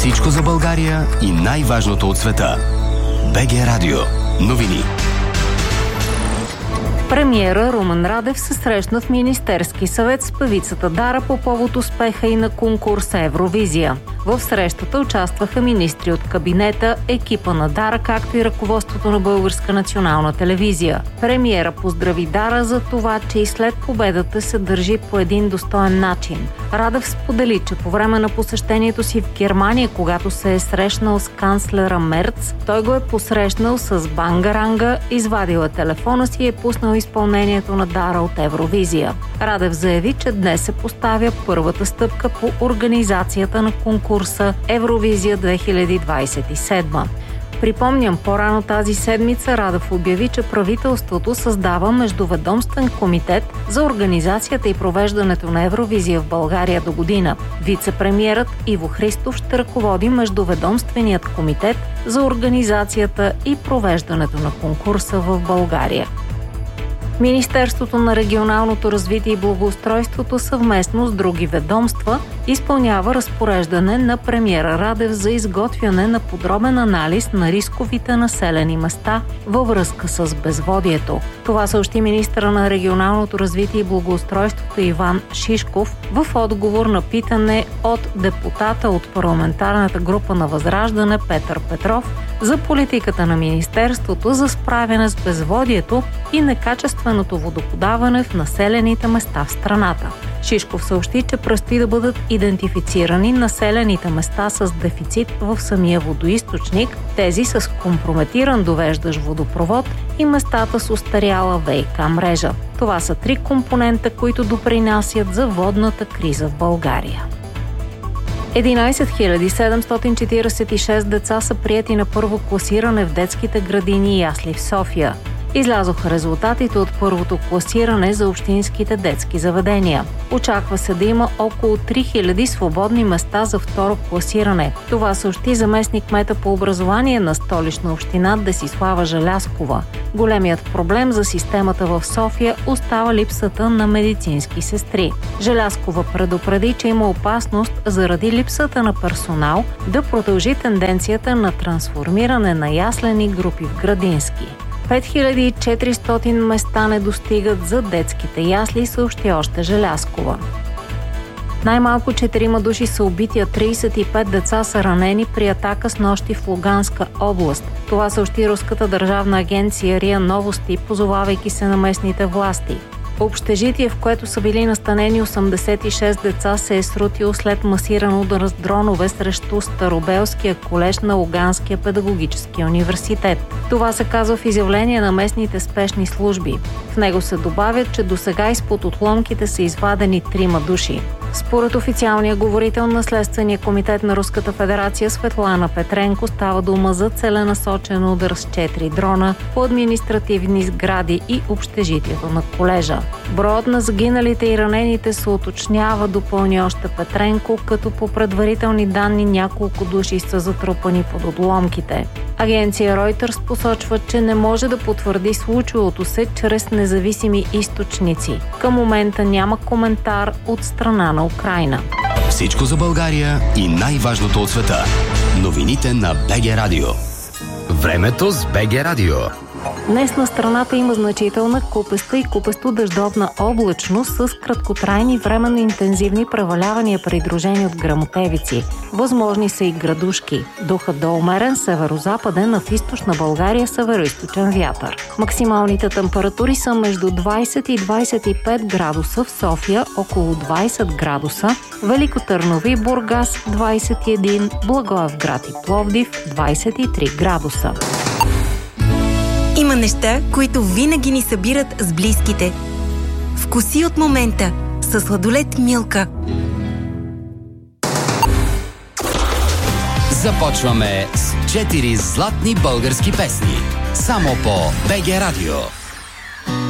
Всичко за България и най-важното от света. БГ Радио. Новини. Премиера Румен Радев се срещна в Министерски съвет с певицата Дара по повод успеха и на конкурса Евровизия. В срещата участваха министри от кабинета, екипа на Дара, както и ръководството на Българска национална телевизия. Премиера поздрави Дара за това, че и след победата се държи по един достоен начин. Радев сподели, че по време на посещението си в Германия, когато се е срещнал с канцлера Мерц, той го е посрещнал с бангаранга, извадил телефона си и е пуснал изпълнението на Дара от Евровизия. Радев заяви, че днес се поставя първата стъпка по организацията на конкурса Евровизия 2027. Припомням, по-рано тази седмица Радев обяви, че правителството създава междуведомствен комитет за организацията и провеждането на Евровизия в България до година. Вице-премиерът Иво Христов ще ръководи междуведомственият комитет за организацията и провеждането на конкурса в България. Министерството на регионалното развитие и благоустройството съвместно с други ведомства изпълнява разпореждане на премиера Радев за изготвяне на подробен анализ на рисковите населени места във връзка с безводието. Това съобщи министъра на регионалното развитие и благоустройството Иван Шишков в отговор на питане от депутата от парламентарната група на Възраждане Петър Петров за политиката на Министерството за справяне с безводието и некачественото водоподаване в населените места в страната. Шишков съобщи, че предстои да бъдат идентифицирани населените места с дефицит в самия водоизточник, тези с компрометиран довеждащ водопровод и местата с остаряла ВиК мрежа. Това са 3 компонента, които допринасят за водната криза в България. 11 746 деца са приети на първо класиране в детските градини и ясли в София. Излязоха резултатите от първото класиране за общинските детски заведения. Очаква се да има около 3000 свободни места за второ класиране. Това съобщи заместник-кмета по образование на Столична община Десислава Желязкова. Големият проблем за системата в София остава липсата на медицински сестри. Желязкова предупреди, че има опасност заради липсата на персонал да продължи тенденцията на трансформиране на яслени групи в градински. 5400 места не достигат за детските ясли, съобщи още Желязкова. Най-малко 4 души са убити, а 35 деца са ранени при атака с нощи в Луганска област. Това съобщи руската държавна агенция РИА Новости, позовавайки се на местните власти. Общежитие, в което са били настанени 86 деца, се е срутило след масиран удар с дронове срещу Старобелския колеж на Луганския педагогически университет. Това се казва в изявление на местните спешни служби. В него се добавя, че досега изпод отломките са извадени 3 души. Според официалния говорител на Следствения комитет на Руската федерация Светлана Петренко става дума за целенасочен удар с 4 дрона по административни сгради и общежитието на колежа. Броят на загиналите и ранените се уточнява, допълни още Петренко, като по предварителни данни няколко души са затрупани под отломките. Агенция Reuters посочва, че не може да потвърди случилото се чрез независими източници. Към момента няма коментар от страна на Украйна. Всичко за България и най-важното от света. Новините на БГ Радио. Времето с БГ Радио. Днес на страната има значителна купеста и купесто-дъждовна облачност с краткотрайни временно интензивни превалявания, придружени от гръмотевици. Възможни са и градушки. Духът до умерен северо-западен, а в източна България северо-източен вятър. Максималните температури са между 20 и 25 градуса в София, около 20 градуса, Велико Търново и Бургас 21, Благоевград и Пловдив 23 градуса. Има неща, които винаги ни събират с близките. Вкуси от момента с сладолед Милка. Започваме с 4 златни български песни. Само по БГ Радио.